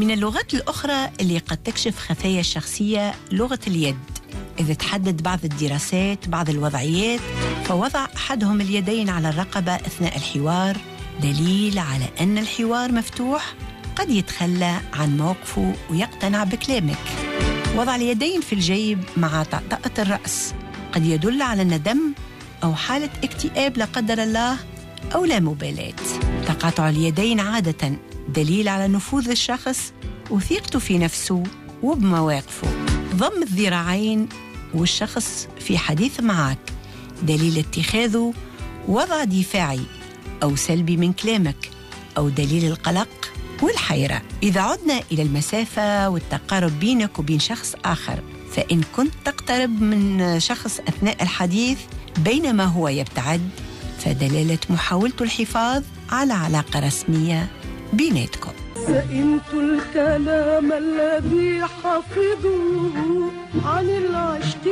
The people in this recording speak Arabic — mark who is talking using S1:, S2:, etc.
S1: من اللغات الأخرى اللي قد تكشف خفايا الشخصية لغة اليد. إذا تحدد بعض الدراسات بعض الوضعيات فوضع أحدهم اليدين على الرقبة أثناء الحوار دليل على أن الحوار مفتوح، قد يتخلى عن موقفه ويقتنع بكلامك. وضع اليدين في الجيب مع طأطأة الرأس قد يدل على الندم أو حالة اكتئاب لا قدر الله أو لا مبالاة. تقاطع اليدين عادة دليل على نفوذ الشخص وثقته في نفسه وبمواقفه. ضم الذراعين والشخص في حديث معك دليل اتخاذه وضع دفاعي أو سلبي من كلامك أو دليل القلق والحيرة. إذا عدنا إلى المسافة والتقارب بينك وبين شخص آخر، فإن كنت تقترب من شخص أثناء الحديث بينما هو يبتعد، فدلالة محاولة الحفاظ على علاقة رسمية بيناتكم.
S2: سئمت الكلام الذي حفظوه